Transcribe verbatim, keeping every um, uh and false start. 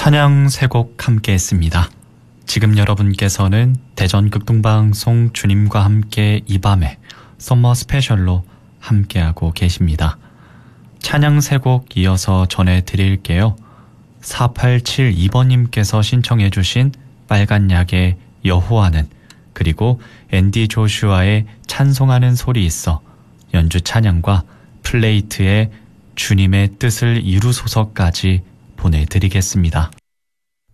찬양 세 곡 함께 했습니다. 지금 여러분께서는 대전 극동방송 주님과 함께 이 밤에 썸머 스페셜로 함께하고 계십니다. 찬양 세 곡 이어서 전해드릴게요. 사팔칠이 번님께서 신청해 주신 빨간 약의 여호와는, 그리고 앤디 조슈아의 찬송하는 소리 있어, 연주 찬양과 플레이트의 주님의 뜻을 이루소서까지 보내드리겠습니다.